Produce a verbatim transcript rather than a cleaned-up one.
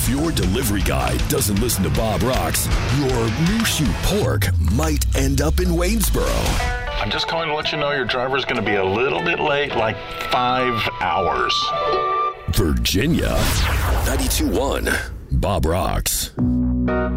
If your delivery guy doesn't listen to Bob Rocks, your new shoe pork might end up in Waynesboro. I'm just calling to let you know your driver's going to be a little bit late, like five hours. Virginia, ninety-two point one, Bob Rocks.